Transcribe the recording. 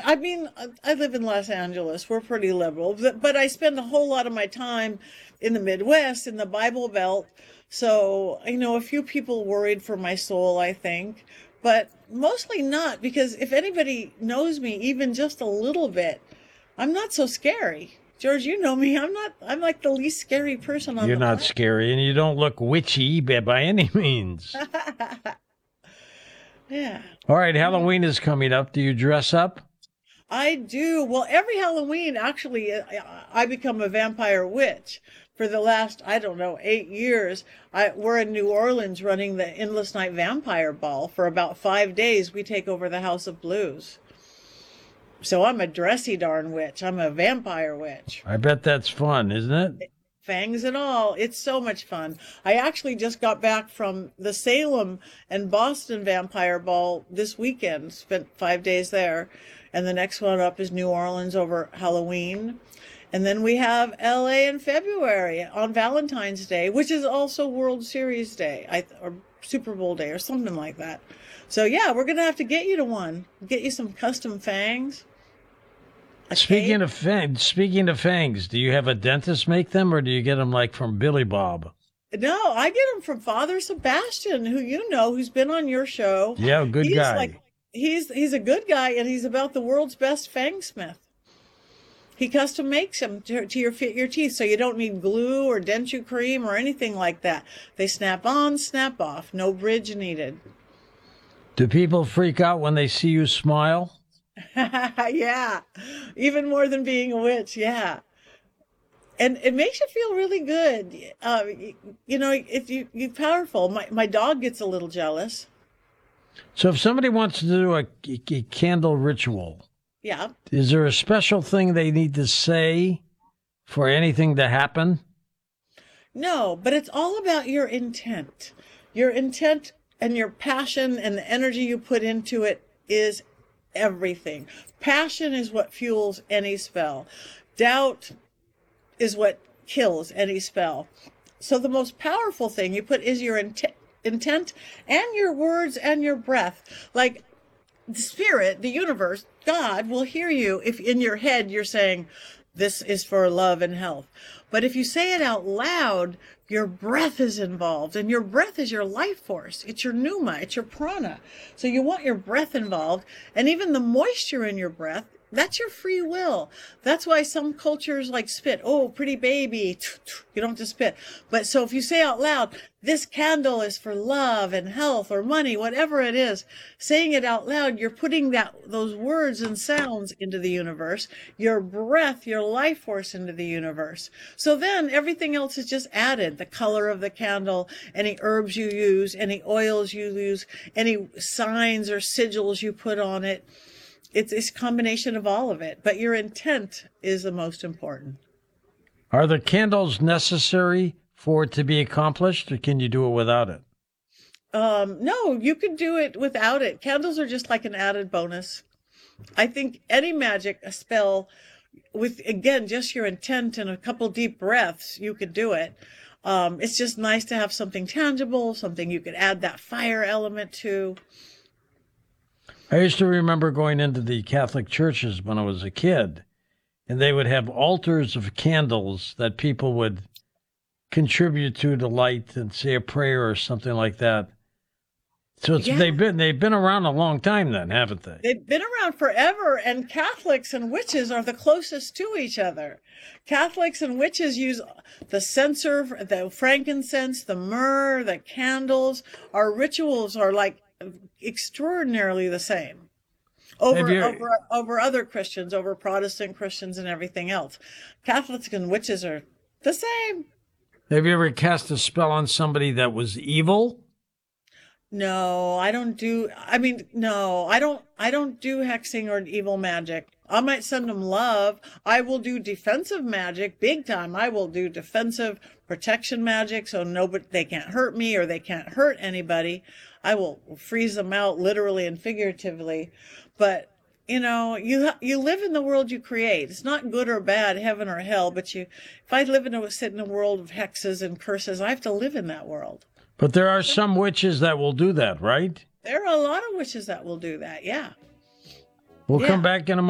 I mean, I live in Los Angeles. We're pretty liberal, but I spend a whole lot of my time in the Midwest, in the Bible Belt. So, a few people worried for my soul, I think, but mostly not, because if anybody knows me even just a little bit, I'm not so scary. George, you know me. I'm like the least scary person on You're the not planet. scary, and you don't look witchy by any means. Yeah. All right, Halloween is coming up. Do you dress up? I do. Well, every Halloween, actually, I become a vampire witch. For the last, I don't know, 8 years, we're in New Orleans running the Endless Night Vampire Ball. For about 5 days, we take over the House of Blues. So I'm a dressy darn witch. I'm a vampire witch. I bet that's fun, isn't it? Fangs and all. It's so much fun. I actually just got back from the Salem and Boston Vampire Ball this weekend. Spent 5 days there. And the next one up is New Orleans over Halloween. And then we have LA in February on Valentine's Day, which is also World Series Day, or Super Bowl Day or something like that. So yeah, we're going to have to get you to one. Get you some custom fangs. Speaking of fangs, do you have a dentist make them, or do you get them like from Billy Bob? No, I get them from Father Sebastian, who who's been on your show. Yeah, good He's guy. like he's a good guy, and he's about the world's best fangsmith. He custom makes them to your teeth, so you don't need glue or denture cream or anything like that. They snap on, snap off, no bridge needed. Do people freak out when they see you smile? Yeah, even more than being a witch. Yeah, and it makes you feel really good. If you're powerful. My dog gets a little jealous. So if somebody wants to do a candle ritual, Yeah. is there a special thing they need to say for anything to happen? No, but it's all about your intent. Your intent and your passion and the energy you put into it is everything. Passion is what fuels any spell. Doubt is what kills any spell. So the most powerful thing you put is your intent and your words and your breath. Like the spirit, the universe, God will hear you if in your head you're saying, this is for love and health. But if you say it out loud, your breath is involved, and your breath is your life force. It's your pneuma, it's your prana. So you want your breath involved, and even the moisture in your breath, that's your free will. That's why some cultures like spit. Oh, pretty baby. You don't have to spit. But so if you say out loud, this candle is for love and health or money, whatever it is, saying it out loud, you're putting those words and sounds into the universe, your breath, your life force into the universe. So then everything else is just added. The color of the candle, any herbs you use, any oils you use, any signs or sigils you put on it. It's a combination of all of it, but your intent is the most important. Are the candles necessary for it to be accomplished, or can you do it without it? No, you could do it without it. Candles are just like an added bonus. I think any magic, a spell, with, again, just your intent and a couple deep breaths, you could do it. It's just nice to have something tangible, something you could add that fire element to. I used to remember going into the Catholic churches when I was a kid, and they would have altars of candles that people would contribute to light and say a prayer or something like that. So Yeah. they've been around a long time then, haven't they? They've been around forever, and Catholics and witches are the closest to each other. Catholics and witches use the censer, the frankincense, the myrrh, the candles. Our rituals are like extraordinarily the same over other Christians, over Protestant Christians and everything else. Catholics and witches are the same. Have you ever cast a spell on somebody that was evil? No, I don't do, I mean, no, I don't do hexing or evil magic. I might send them love. I will do defensive magic big time. I will do defensive protection magic so they can't hurt me or they can't hurt anybody. I will freeze them out literally and figuratively. But you live in the world you create. It's not good or bad, heaven or hell, but if I sit in a world of hexes and curses, I have to live in that world. But there are some witches that will do that, right? There are a lot of witches that will do that, yeah. We'll Yeah. come back in a